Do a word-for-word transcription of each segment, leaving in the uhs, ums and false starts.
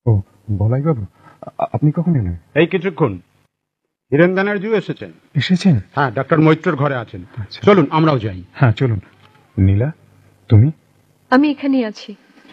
ও বলাই বাবু, আপনি কখন এলেন? এই কিছুক্ষণ। হিরেন ব্যানার্জিও এসেছেন। এসেছেন? হ্যাঁ, ডক্টর মৈত্রর ঘরে আছেন। চলুন আমরাও যাই। হ্যাঁ চলুন। নীলা, তুমি? আমি এখানেই আছি।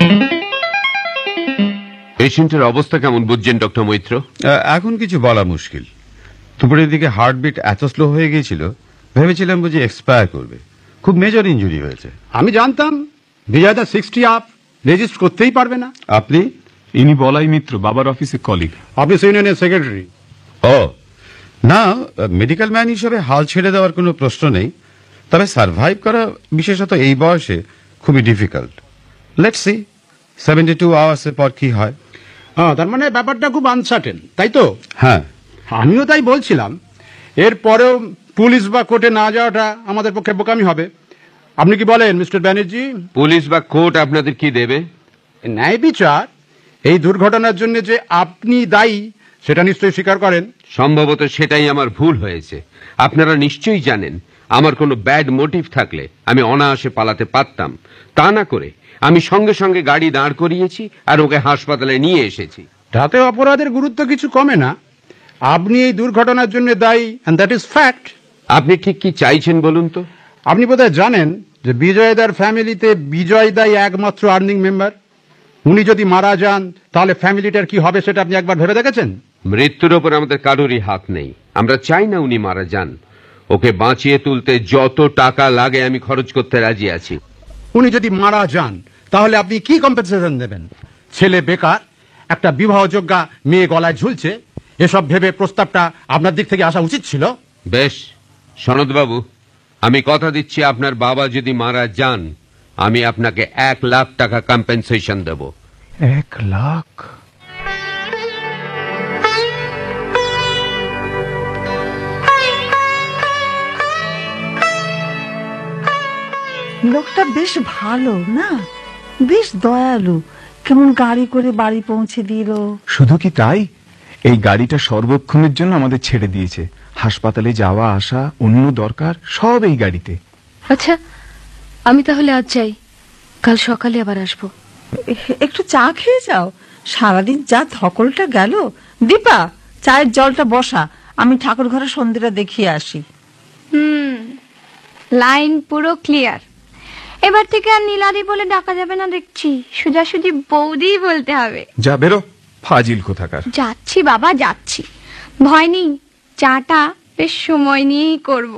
পেশেন্টের অবস্থা কেমন বুঝছেন ডক্টর মৈত্র? এখন কিছু বলা মুশকিল। দুপুরের দিকে হার্টবিট এত স্লো হয়ে গিয়েছিল, ভেবেছিলাম বুঝি এক্সপায়ার করবে। খুব মেজর ইনজুরি হয়েছে। আমি জানতাম বিজয়দা সিক্সটি আপ রেজিস্ট করতেই পারবে না। আপনি? ইনি বলাই মিত্র, বাবার অফিসে কলিগ, অফিস ইউনিয়নের সেক্রেটারি। ও না, মেডিকেল ম্যান হিসেবে হাল ছেড়ে দেওয়ার কোনো প্রশ্ন নেই, তবে সার্ভাইভ করা বিশেষত এই বয়সে খুবই difficult. Let's see seventy two আওয়ার্সের পর কি হয়। হ্যাঁ, তার মানে ব্যাপারটা খুব আনসার্টেন, তাই তো? হ্যাঁ, আমিও তাই বলছিলাম। এর পরেও পুলিশ বা কোর্টে না যাওয়াটা আমাদের পক্ষে বোকামি হবে। আপনি কি বলেন মিস্টার ব্যানার্জি? পুলিশ বা কোর্ট আপনাদের কি দেবে? ন্যায় বিচার। এই দুর্ঘটনার জন্য যে আপনি দায়ী সেটা নিশ্চয়ই স্বীকার করেন। সম্ভবত সেটাই আমার ভুল হয়েছে। আপনারা নিশ্চয়ই জানেন আমার কোনো ব্যাড মোটিভ থাকলে আমি অনায়াসে পালাতে পারতাম। তা না করে আমি সঙ্গে সঙ্গে গাড়ি দাঁড় করিয়েছি আর ওকে হাসপাতালে নিয়ে এসেছি। তাতে অপরাধের গুরুত্ব কিছু কমে না। আপনি এই দুর্ঘটনার জন্য দায়ী, এন্ড দ্যাট ইজ ফ্যাক্ট। আপনি ঠিক কি চাইছেন বলুন তো? আপনি বোধহয় জানেন যে বিজয়দার ফ্যামিলিতে বিজয়দাই একমাত্র আর্নিং মেম্বার। উনি যদি মারা যান তাহলে ফ্যামিলিটার কি হবে সেটা আপনি একবার ভেবে দেখেছেন? মৃত্যুর ওপর আমাদের কারোরই হাত নেই। আমরা চাই না উনি মারা যান। ওকে বাঁচিয়ে তুলতে যত টাকা লাগে আমি খরচ করতে রাজি আছি। উনি যদি মারা যান তাহলে আপনি কি কম্পেনসেশন দেবেন? ছেলে বেকার, একটা বিবাহযোগ্যা মেয়ে গলায় ঝুলছে, এসব ভেবে প্রস্তাবটা আপনার দিক থেকে আসা উচিত ছিল। বেশ, সনদ বাবু, আমি কথা দিচ্ছি আপনার বাবা যদি মারা যান আমি আপনাকে এক লাখ টাকা কম্পেনসেশন দেব। এক লাখ? লোকটা বেশ ভালো না, বেশ দয়ালু। কেমন গাড়ি করে বাড়ি পৌঁছে দিল। শুধু কি তাই, এই গাড়িটা সর্বক্ষণের জন্য আমাদের ছেড়ে দিয়েছে। হাসপাতালে যাওয়া আসা, অন্য দরকার সব এই গাড়িতে। আচ্ছা, আমি তাহলে আজ যাই, কাল সকালে আবার আসবো। একটু চা খেয়ে যাও, সারাদিন যা ধকলটা গেল। দীপা, চায়ের জলটা বসা, আমি ঠাকুর ঘরে সন্ধ্যেটা দেখিয়ে আসি। হুম, লাইন পুরো ক্লিয়ার। এবার থেকে আর নীলাদি বলে ডাকা যাবে না দেখছি, সোজাসুজি বৌদি বলতে হবে। যা বেরো, ফাজিল কোথাকার। যাচ্ছি বাবা, যাচ্ছি। ভয় নেই, চাটা বেশ সময় নিয়েই করব।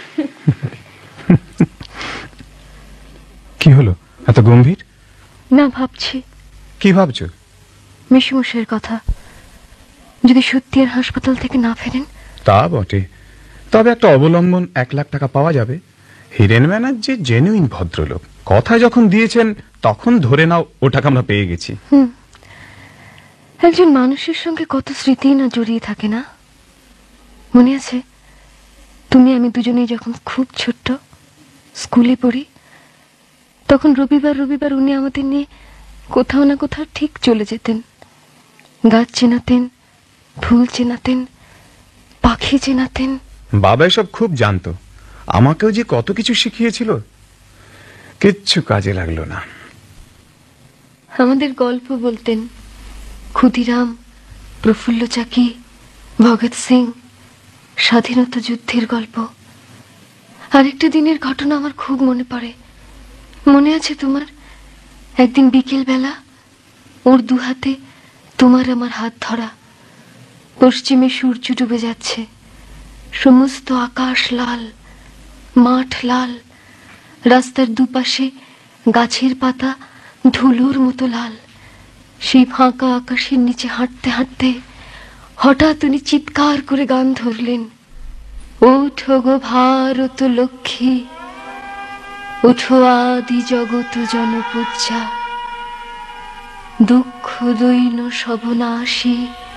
কি হলো এত গম্ভীর? না, ভাবছি। কি ভাবছো? মেশমশাইয়ের কথা। যদি সত্যি আর হাসপাতাল থেকে না ফেরেন? তা বটে, তবে একটা অবলম্বন এক লাখ টাকা পাওয়া যাবে। হিরেন ব্যানার্জি জেনুইন ভদ্রলোক, কথা যখন দিয়েছেন তখন ধরে নাও ও টাকা আমরা পেয়ে গেছি। হুম, একজন মানুষের সঙ্গে কত স্মৃতি না জড়িয়ে থাকে না? মনে আছে তুমি আমি দুজনেই যখন খুব ছোট্ট স্কুলে পড়ি, তখন রবিবার রবিবার উনি আমাদের নিয়ে কোথাও না কোথাও ঠিক চলে যেতেন। গাছ চেনাতেন, ফুল চেনাতেন, পাখি চেনাতেন। বাবা এসব খুব জানতো, আমাকেও যে কত কিছু শিখিয়েছিল, কিচ্ছু কাজে লাগলো না। আমাদের গল্প বলতেন, ক্ষুদিরাম, প্রফুল্ল চাকি, ভগৎ সিং, স্বাধীনতা যুদ্ধের গল্প। আরেকটা দিনের ঘটনা আমার খুব মনে পড়ে। মনে আছে তোমার? একদিন বিকেল বেলা ওর দু হাতে তোমার আমার হাত ধরা। পশ্চিমে সূর্য ডুবে যাচ্ছে, সমস্ত আকাশ লাল, মাঠ লাল, রাস্তার দুপাশে গাছের পাতা ধুলোর মতো লাল। সেই ফাঁকা আকাশের নিচে হাঁটতে হাঁটতে হঠাৎ উনি চিৎকার করে গান ধরলেন, ওঠো গো ভারত লক্ষ্মী, ওঠো আদি জগত জনপূজ্যা, দুঃখ দৈন সবনাশী